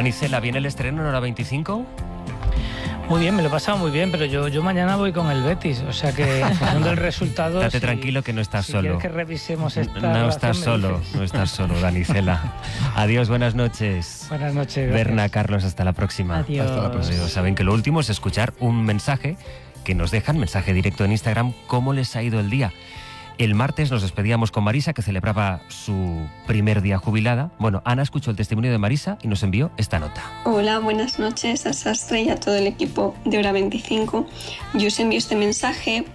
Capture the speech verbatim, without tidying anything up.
Dani Cela, ¿viene el estreno en Hora veinticinco? Muy bien, me lo he pasado muy bien, pero yo, yo mañana voy con el Betis, o sea que en función del resultado... Date si, tranquilo que no estás si solo. quieres que revisemos esta No estás solo, dices. no estás solo, Dani Cela. Adiós, buenas noches. Buenas noches. Gracias. Berna, Carlos, hasta la próxima. Adiós. Hasta la próxima. Adiós. Saben que lo último es escuchar un mensaje que nos dejan, mensaje directo en Instagram, cómo les ha ido el día. El martes nos despedíamos con Marisa, que celebraba su primer día jubilada. Bueno, Ana escuchó el testimonio de Marisa y nos envió esta nota. Hola, buenas noches a Sastre y a todo el equipo de Hora veinticinco. Yo os envío este mensaje